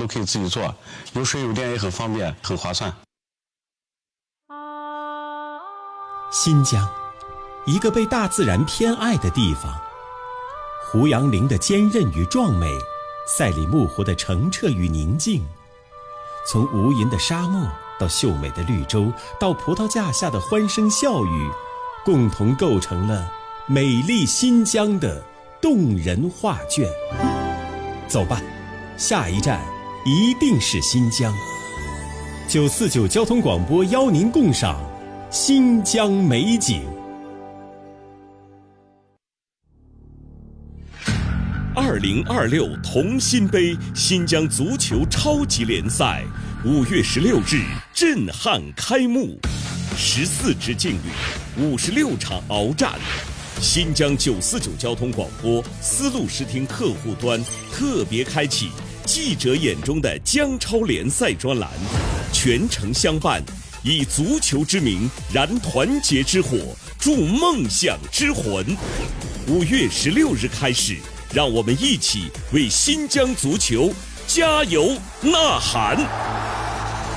都可以自己做，有水有电也很方便，很划算。 新疆，一个被大自然偏爱的地方。胡杨林的坚韧与壮美，赛里木湖的澄澈与宁静，从无垠的沙漠到秀美的绿洲，到葡萄架下的欢声笑语，共同构成了美丽新疆的动人画卷。走吧，下一站一定是新疆。949交通广播邀您共赏新疆美景。 2026同心杯新疆足球超级联赛5月16日震撼开幕，14支劲旅，56场鏖战。新疆949交通广播丝路视听客户端特别开启记者眼中的疆超联赛专栏，全程相伴，以足球之名燃团结之火，铸梦想之魂。5月16日开始，让我们一起为新疆足球加油呐喊！